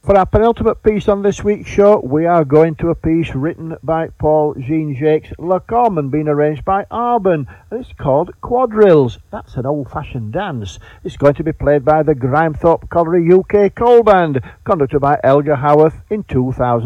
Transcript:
For our penultimate piece on this week's show, we are going to a piece written by Paul Jean-Jacques Lacombe and being arranged by Arban, and it's called Quadrilles. That's an old-fashioned dance. It's going to be played by the Grimethorpe Colliery UK Coal Band, conducted by Elgar Howarth in 2000.